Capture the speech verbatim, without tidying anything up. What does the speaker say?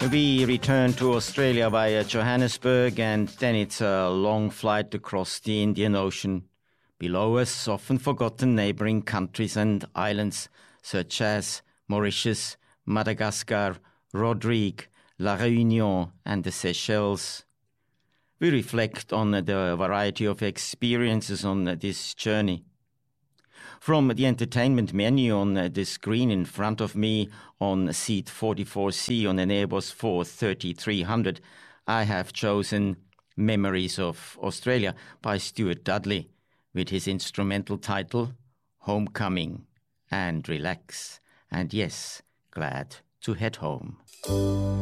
We return to Australia via Johannesburg, and then it's a long flight across the Indian Ocean. Below us, often forgotten neighboring countries and islands such as Mauritius, Madagascar, Rodrigue, La Réunion, and the Seychelles. We reflect on the variety of experiences on this journey. From the entertainment menu on the screen in front of me on seat forty-four C on an Airbus four thirty-three hundred, I have chosen Memories of Australia by Stuart Dudley with his instrumental title Homecoming and Relax. And yes, glad to head home.